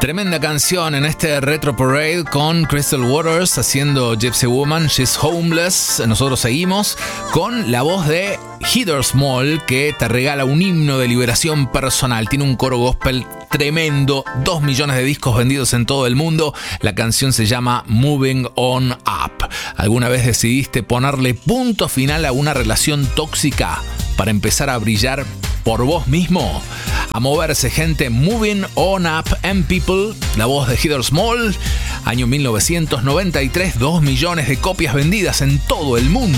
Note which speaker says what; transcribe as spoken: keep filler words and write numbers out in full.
Speaker 1: Tremenda canción en este Retro Parade con Crystal Waters haciendo Gypsy Woman, She's Homeless. Nosotros seguimos con la voz de Heather Small, que te regala un himno de liberación personal. Tiene un coro gospel tremendo, dos millones de discos vendidos en todo el mundo. La canción se llama Moving On Up. ¿Alguna vez decidiste ponerle punto final a una relación tóxica para empezar a brillar por vos mismo? A moverse, gente. Moving On Up and People, la voz de Heather Small, año mil novecientos noventa y tres, dos millones de copias vendidas en todo el mundo.